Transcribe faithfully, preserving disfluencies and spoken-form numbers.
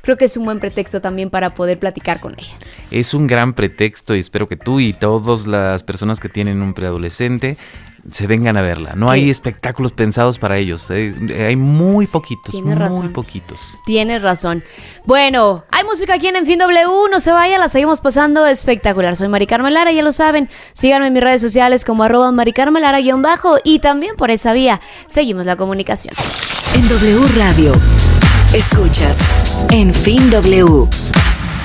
creo que es un buen pretexto también para poder platicar con ella. Es un gran pretexto y espero que tú y todas las personas que tienen un preadolescente se vengan a verla. No sí. hay espectáculos pensados para ellos. Eh, hay muy poquitos, Tienes muy razón. poquitos. Tienes razón. Bueno, hay música aquí en En Fin W. No se vaya, la seguimos pasando espectacular. Soy Mari Carmen Lara, ya lo saben. Síganme en mis redes sociales como arroba Mari Carmen Lara guión bajo y también por esa vía seguimos la comunicación. En W Radio, escuchas En Fin W.